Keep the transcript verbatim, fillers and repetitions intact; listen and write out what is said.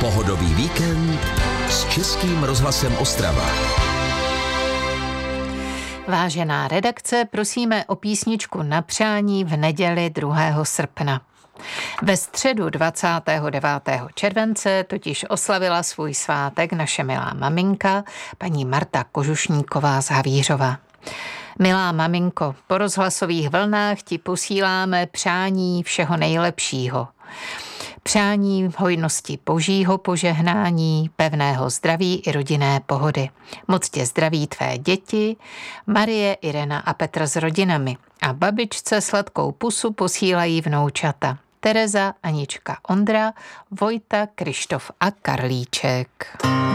Pohodový víkend s Českým rozhlasem Ostrava. Vážená redakce, prosíme o písničku na přání v neděli druhého srpna. Ve středu dvacátého devátého července totiž oslavila svůj svátek naše milá maminka, paní Marta Kožušníková z Havířova. Milá maminko, po rozhlasových vlnách ti posíláme přání všeho nejlepšího. Přání hojnosti božího požehnání, pevného zdraví i rodinné pohody. Moc tě zdraví tvé děti, Marie, Irena a Petr s rodinami. A babičce sladkou pusu posílají vnoučata. Tereza, Anička, Ondra, Vojta, Krištof a Karlíček.